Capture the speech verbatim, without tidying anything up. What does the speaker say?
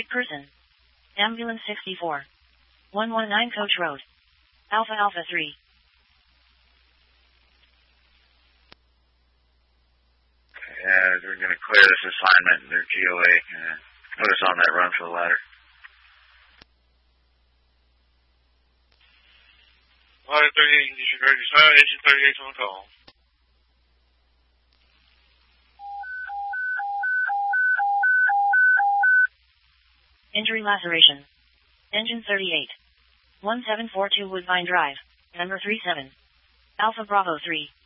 Person. Ambulance sixty-four. one one nine Coach Road. Alpha Alpha three. Yeah, they're going to clear this assignment. Their G O A uh, put us on that run for the ladder. Ladder thirty-eight, condition ready. Silent engine thirty-eight on call. Injury laceration. Engine thirty-eight. one seven four two Woodbine Drive. Number three seven. Alpha Bravo three.